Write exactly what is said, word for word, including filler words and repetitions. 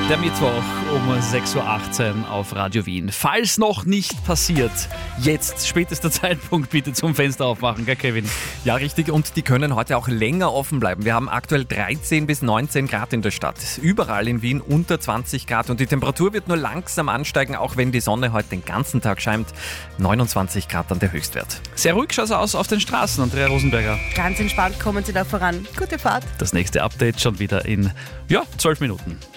Der Mittwoch um sechs Uhr achtzehn auf Radio Wien. Falls noch nicht passiert, jetzt spätester Zeitpunkt bitte zum Fenster aufmachen, gell Kevin? Ja, richtig. Und die können heute auch länger offen bleiben. Wir haben aktuell dreizehn bis neunzehn Grad in der Stadt. Überall in Wien unter zwanzig Grad. Und die Temperatur wird nur langsam ansteigen, auch wenn die Sonne heute den ganzen Tag scheint. neunundzwanzig Grad dann der Höchstwert. Sehr ruhig schaut es aus auf den Straßen, Andrea Rosenberger. Ganz entspannt kommen Sie da voran. Gute Fahrt. Das nächste Update schon wieder in, ja, zwölf Minuten.